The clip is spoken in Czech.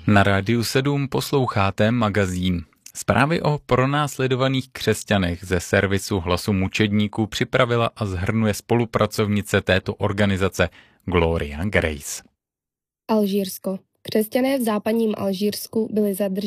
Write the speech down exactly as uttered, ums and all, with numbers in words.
Na Rádiu sedm posloucháte magazín. Zprávy o pronásledovaných křesťanech ze servisu Hlasu mučedníků připravila a shrnuje spolupracovnice této organizace Gloria Grace. Alžírsko. Křesťané v západním Alžírsku byli zadrženi